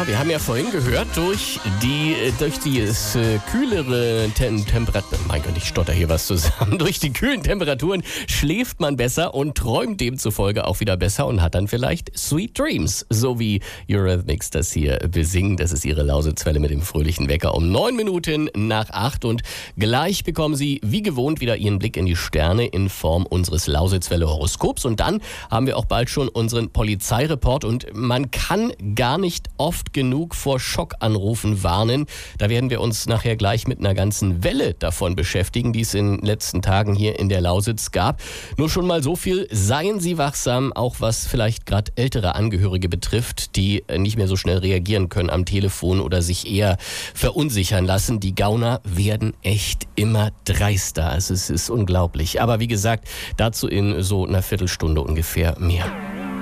Ja, wir haben ja vorhin gehört, durch die kühlere Temperatur, mein Gott, ich stotter hier was zusammen, durch die kühlen Temperaturen schläft man besser und träumt demzufolge auch wieder besser und hat dann vielleicht Sweet Dreams, so wie Eurythmics das hier besingen. Das ist ihre Lausitzwelle mit dem fröhlichen Wecker um 8:09 und gleich bekommen Sie wie gewohnt wieder Ihren Blick in die Sterne in Form unseres Lausitzwelle-Horoskops und dann haben wir auch bald schon unseren Polizeireport und man kann gar nicht oft genug vor Schockanrufen warnen. Da werden wir uns nachher gleich mit einer ganzen Welle davon beschäftigen, die es in den letzten Tagen hier in der Lausitz gab. Nur schon mal so viel, seien Sie wachsam, auch was vielleicht gerade ältere Angehörige betrifft, die nicht mehr so schnell reagieren können am Telefon oder sich eher verunsichern lassen. Die Gauner werden echt immer dreister. Es ist unglaublich. Aber wie gesagt, dazu in so einer Viertelstunde ungefähr mehr.